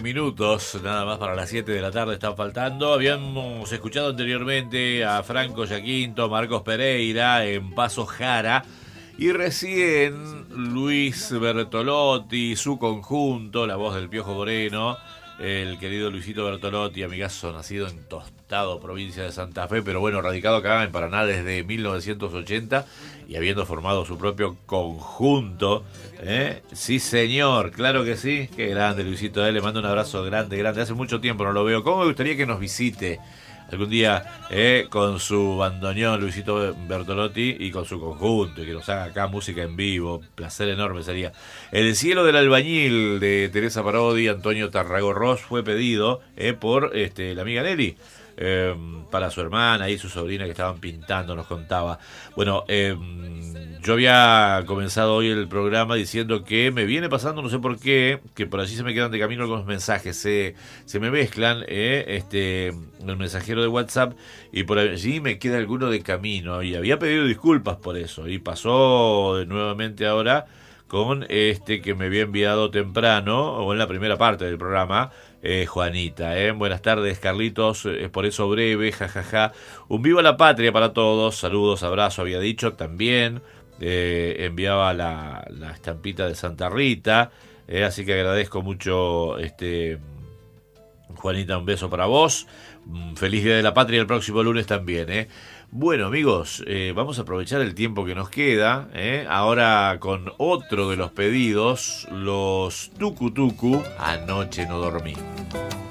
minutos, nada más para las 7 de la tarde están faltando. Habíamos escuchado anteriormente a Franco Giaquinto, Marcos Pereira en Paso Jara. Y recién Luis Bertolotti, su conjunto, la voz del Piojo Moreno, el querido Luisito Bertolotti, amigazo nacido en Tostado, provincia de Santa Fe, pero bueno, radicado acá en Paraná desde 1980 y habiendo formado su propio conjunto. Sí, señor, claro que sí. Qué grande, Luisito. Le mando un abrazo grande, grande. Hace mucho tiempo no lo veo. ¿Cómo me gustaría que nos visite algún día con su bandoneón, Luisito Bertolotti, y con su conjunto, y que nos haga acá música en vivo? Placer enorme sería. El cielo del albañil de Teresa Parodi, Antonio Tarragorros, fue pedido por la amiga Nelly, para su hermana y su sobrina que estaban pintando, nos contaba. Bueno, yo había comenzado hoy el programa diciendo que me viene pasando, no sé por qué, que por allí se me quedan de camino algunos mensajes, se me mezclan el mensajero de WhatsApp, y por allí me queda alguno de camino, y había pedido disculpas por eso, y pasó nuevamente ahora con que me había enviado temprano, o en la primera parte del programa, Juanita. Buenas tardes, Carlitos, por eso breve, jajaja. Un viva la patria para todos, saludos, abrazo, había dicho también. Enviaba la estampita de Santa Rita, así que agradezco mucho, Juanita, un beso para vos. Feliz Día de la Patria el próximo lunes también. Bueno, amigos, vamos a aprovechar el tiempo que nos queda, ahora con otro de los pedidos, los Tucu Tucu, Anoche no dormí.